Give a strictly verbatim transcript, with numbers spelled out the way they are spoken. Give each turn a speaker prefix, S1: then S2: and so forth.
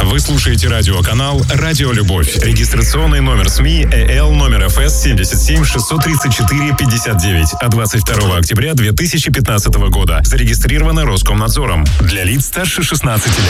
S1: Вы слушаете радиоканал «Радио Любовь». Регистрационный номер СМИ ЭЛ номер ФС семьдесят семь шестьсот тридцать четыре пятьдесят девять от двадцать второго октября две тысячи пятнадцатого года. Зарегистрировано Роскомнадзором. Для лиц старше шестнадцати лет.